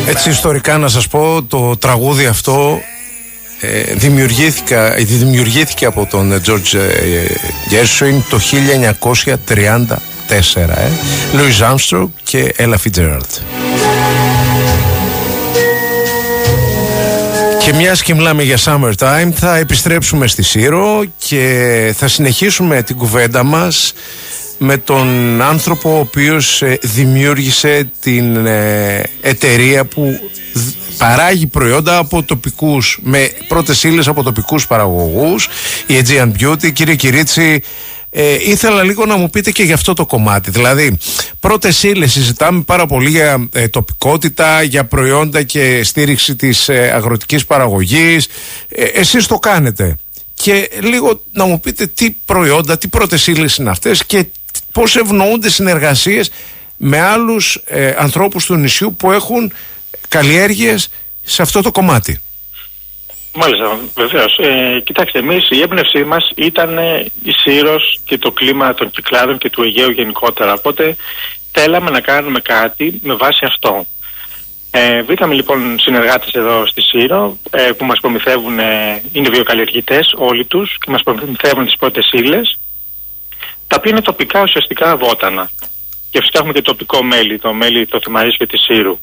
Έτσι ιστορικά να σας πω, το τραγούδι αυτό δημιουργήθηκε από τον George Gershwin το 1934, Louis Armstrong και Ella Fitzgerald. Και μιας και μιλάμε για Summertime, θα επιστρέψουμε στη Σύρο και θα συνεχίσουμε την κουβέντα μας με τον άνθρωπο ο οποίος δημιούργησε την εταιρεία που παράγει προϊόντα από τοπικούς, με πρώτες ύλες από τοπικούς παραγωγούς, η Aegean Beauty. Κύριε Κυρίτσι, ήθελα λίγο να μου πείτε και για αυτό το κομμάτι. Δηλαδή, πρώτες ύλες, συζητάμε πάρα πολύ για τοπικότητα, για προϊόντα και στήριξη της αγροτικής παραγωγής. Εσείς το κάνετε. Και λίγο να μου πείτε τι προϊόντα, τι πρώτες ύλες είναι αυτές και πώς ευνοούνται συνεργασίες με άλλους ανθρώπους του νησιού που έχουν καλλιέργειες σε αυτό το κομμάτι. Μάλιστα, βεβαίως. Κοιτάξτε, εμείς η έμπνευσή μας ήταν η Σύρος και το κλίμα των Κυκλάδων και του Αιγαίου γενικότερα. Οπότε θέλαμε να κάνουμε κάτι με βάση αυτό. Βρήκαμε λοιπόν συνεργάτες εδώ στη Σύρο που μας προμηθεύουν, είναι βιοκαλλιεργητές όλοι τους και μας προμηθεύουν τις πρώτες ύλες, τα οποία είναι τοπικά ουσιαστικά βότανα. Και φυσικά έχουμε και τοπικό μέλι, το μέλι το Θυμαρίσιο της Σύρου.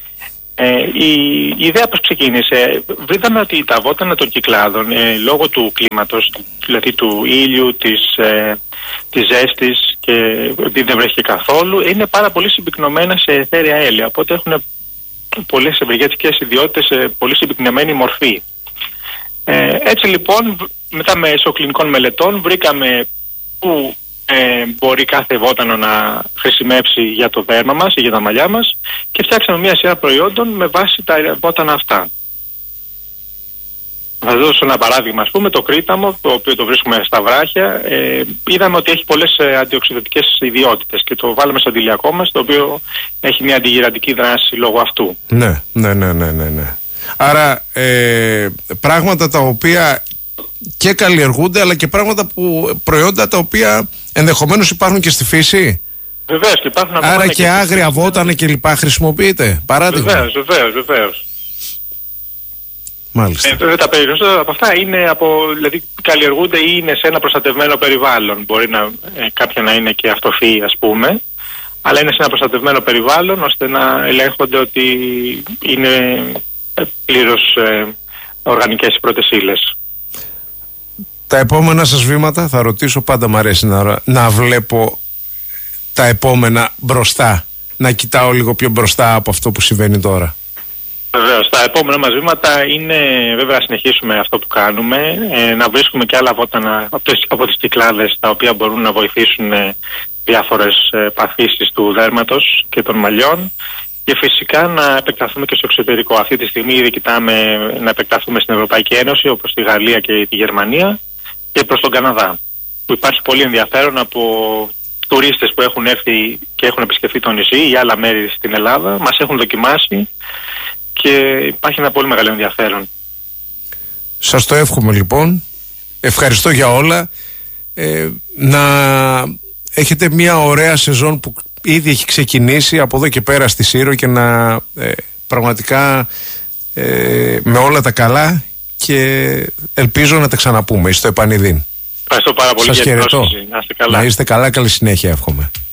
Η ιδέα πώς ξεκίνησε, βρήκαμε ότι τα βότανα των Κυκλάδων λόγω του κλίματος, δηλαδή του ήλιου, της ζέστης και ότι δεν βρέχει καθόλου, είναι πάρα πολύ συμπυκνωμένα σε αιθέρια έλαια, οπότε έχουν πολλές ευεργετικές ιδιότητες σε πολύ συμπυκνωμένη μορφή. Έτσι λοιπόν, μετά μέσω κλινικών μελετών βρήκαμε που μπορεί κάθε βότανο να χρησιμεύσει για το δέρμα μας ή για τα μαλλιά μας και φτιάξαμε μια σειρά προϊόντων με βάση τα βότανα αυτά. Θα σας δώσω ένα παράδειγμα, ας πούμε, το κρίταμο, το οποίο το βρίσκουμε στα βράχια. Είδαμε ότι έχει πολλές αντιοξυδοτικές ιδιότητες και το βάλαμε στο αντιλιακό μας, το οποίο έχει μια αντιγυραντική δράση λόγω αυτού. Ναι. Άρα πράγματα τα οποία και καλλιεργούνται, αλλά και προϊόντα τα οποία ενδεχομένως υπάρχουν και στη φύση. Βεβαίως, και υπάρχουν. Άρα και άγρια βότανα και λοιπά χρησιμοποιείται, παράδειγμα. Βεβαίως. Μάλιστα. Τα περισσότερα από αυτά είναι δηλαδή καλλιεργούνται ή είναι σε ένα προστατευμένο περιβάλλον. Μπορεί κάποια να είναι και αυτοφύη, ας πούμε, αλλά είναι σε ένα προστατευμένο περιβάλλον ώστε να ελέγχονται ότι είναι πλήρως οργανικές οι πρώτες ύλες. Τα επόμενα σας βήματα, θα ρωτήσω, πάντα μου αρέσει να βλέπω τα επόμενα μπροστά, να κοιτάω λίγο πιο μπροστά από αυτό που συμβαίνει τώρα. Βεβαίως, τα επόμενα μας βήματα είναι βέβαια να συνεχίσουμε αυτό που κάνουμε, να βρίσκουμε και άλλα βότανα από τις Κυκλάδες τα οποία μπορούν να βοηθήσουν διάφορες παθήσεις του δέρματος και των μαλλιών και φυσικά να επεκταθούμε και στο εξωτερικό. Αυτή τη στιγμή ήδη κοιτάμε να επεκταθούμε στην Ευρωπαϊκή Ένωση, όπως τη Γαλλία και τη Γερμανία, και προς τον Καναδά, που υπάρχει πολύ ενδιαφέρον από τουρίστες που έχουν έρθει και έχουν επισκεφθεί το νησί ή άλλα μέρη στην Ελλάδα, μας έχουν δοκιμάσει και υπάρχει ένα πολύ μεγάλο ενδιαφέρον. Σας το εύχομαι λοιπόν, ευχαριστώ για όλα, να έχετε μια ωραία σεζόν που ήδη έχει ξεκινήσει από εδώ και πέρα στη Σύρο και να πραγματικά με όλα τα καλά και ελπίζω να τα ξαναπούμε στο επανειδήν. Ευχαριστώ πάρα πολύ. Σας για την χαιρετώ. πρόσκληση. Να είστε καλά. Να είστε καλά, καλή συνέχεια εύχομαι.